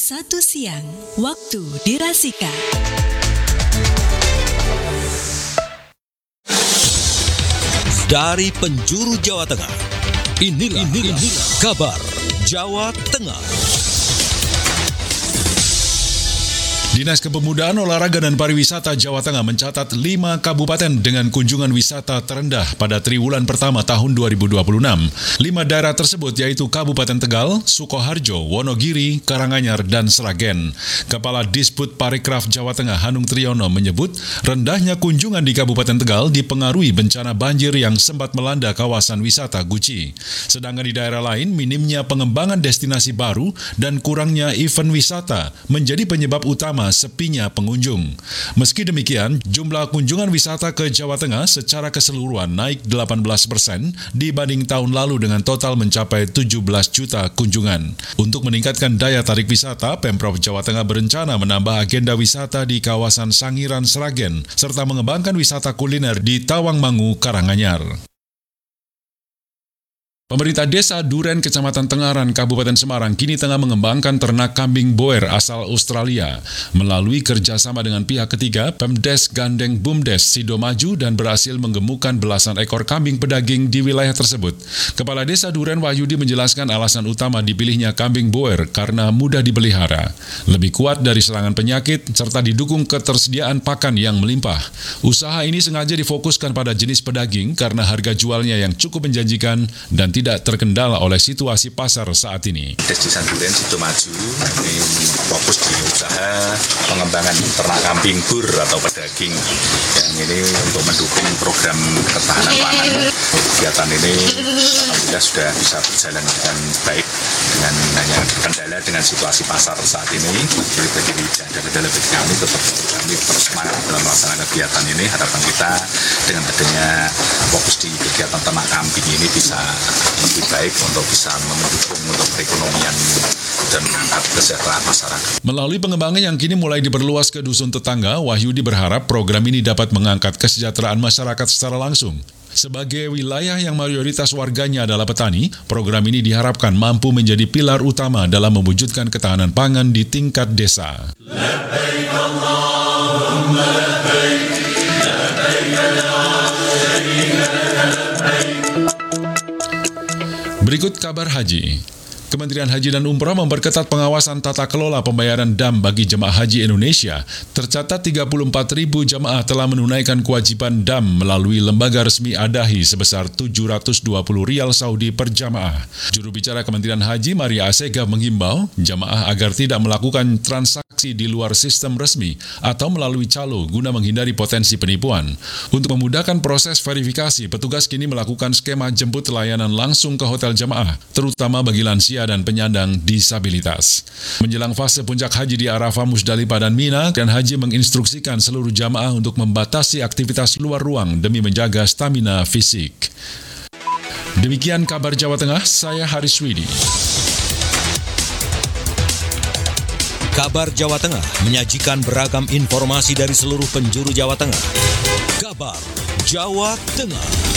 1 siang, waktu dirasika. Dari penjuru Jawa Tengah, inilah kabar Jawa Tengah. Dinas Kepemudaan, Olahraga dan Pariwisata Jawa Tengah mencatat 5 kabupaten dengan kunjungan wisata terendah pada triwulan pertama tahun 2026. 5 daerah tersebut yaitu Kabupaten Tegal, Sukoharjo, Wonogiri, Karanganyar, dan Sragen. Kepala Disput Parekraf Jawa Tengah Hanung Triyono menyebut rendahnya kunjungan di Kabupaten Tegal dipengaruhi bencana banjir yang sempat melanda kawasan wisata Guci. Sedangkan di daerah lain, minimnya pengembangan destinasi baru dan kurangnya event wisata menjadi penyebab utama sepinya pengunjung. Meski demikian, jumlah kunjungan wisata ke Jawa Tengah secara keseluruhan naik 18% dibanding tahun lalu dengan total mencapai 17 juta kunjungan. Untuk meningkatkan daya tarik wisata, Pemprov Jawa Tengah berencana menambah agenda wisata di kawasan Sangiran Sragen, serta mengembangkan wisata kuliner di Tawangmangu, Karanganyar. Pemerintah Desa Duren, Kecamatan Tengaran, Kabupaten Semarang kini tengah mengembangkan ternak kambing boer asal Australia. Melalui kerjasama dengan pihak ketiga, Pemdes gandeng Bumdes Sidomaju dan berhasil menggemukkan belasan ekor kambing pedaging di wilayah tersebut. Kepala Desa Duren Wahyudi menjelaskan alasan utama dipilihnya kambing boer karena mudah dipelihara, lebih kuat dari serangan penyakit, serta didukung ketersediaan pakan yang melimpah. Usaha ini sengaja difokuskan pada jenis pedaging karena harga jualnya yang cukup menjanjikan dan tidak terkendala oleh situasi pasar saat ini. Desa Duren Sidomaju ini fokus di usaha pengembangan ternak kambing bur atau pedaging. Yang ini untuk mendukung program ketahanan pangan. Kegiatan ini alhamdulillah sudah bisa berjalan dengan baik dengan hanya terkendala dengan situasi pasar saat ini. Jadi kendala bagi kami tetap kami terus semangat dalam melaksanakan kegiatan ini. Harapan kita dengan adanya fokus di kegiatan ternak kambing ini bisa lebih baik untuk bisa mendukung untuk perekonomian dan mengangkat kesejahteraan masyarakat. Melalui pengembangan yang kini mulai diperluas ke dusun tetangga, Wahyudi berharap program ini dapat mengangkat kesejahteraan masyarakat secara langsung. Sebagai wilayah yang mayoritas warganya adalah petani, program ini diharapkan mampu menjadi pilar utama dalam mewujudkan ketahanan pangan di tingkat desa. Labbaik Allahumma labbaik, labbaik la syarika lak labbaik. Berikut kabar haji. Kementerian Haji dan Umrah memperketat pengawasan tata kelola pembayaran DAM bagi jemaah haji Indonesia. Tercatat 34.000 jemaah telah menunaikan kewajiban DAM melalui lembaga resmi Adahi sebesar 720 rial Saudi per jamaah. Juru bicara Kementerian Haji Maria Asega menghimbau jemaah agar tidak melakukan transaksi di luar sistem resmi atau melalui calo guna menghindari potensi penipuan. Untuk memudahkan proses verifikasi, petugas kini melakukan skema jemput layanan langsung ke hotel jemaah, terutama bagi lansia dan penyandang disabilitas. Menjelang fase puncak haji di Arafah, Musdalifah dan Mina, dan haji menginstruksikan seluruh jamaah untuk membatasi aktivitas luar ruang demi menjaga stamina fisik. Demikian kabar Jawa Tengah, saya Haris Widi. Kabar Jawa Tengah menyajikan beragam informasi dari seluruh penjuru Jawa Tengah. Kabar Jawa Tengah.